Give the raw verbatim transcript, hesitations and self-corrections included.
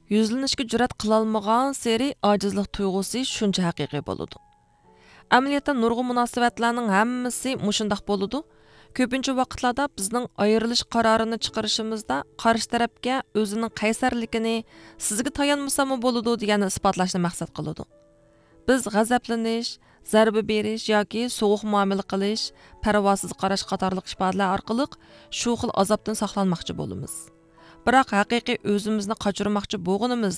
Yüzlənishga jur'at qilolmagan seri ojizlik tuyg'usi shuncha haqiqiy bo'ladi. Amaliyotda nurg'un munosabatlarning hammasi mushundaq bo'ladi. Ko'pincha vaqtlarda bizning ayrilish qarorini chiqarishimizda qarshi tarafga o'zining qaysarligini sizga tayanmasam bo'ladi deganni isbotlashni maqsad qiladi. Biz g'azablanish, zarba berish yoki sovuq muomala qilish, parvosiz qarash qatorliq ifodalar orqali shu xil azobdan saqlanmoqchi bo'lamiz. Biroq haqiqiy o'zimizni qochirmoqchi bo'lganimiz